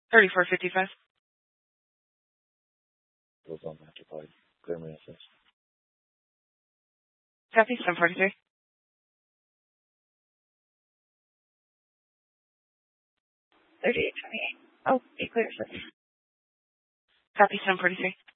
3455. Goes on occupied. Clear me assist. Copy 743. 3828. Oh, be clear, sir. Copy 743.